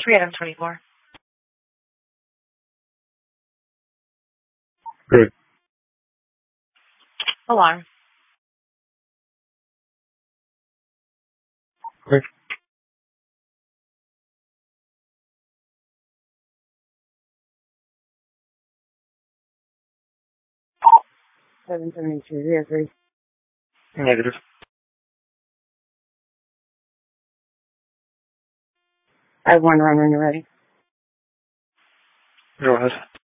3 Adam 24. Good. Alarm. Quick. 772, 3. Negative. I have one run when you're ready. Go ahead.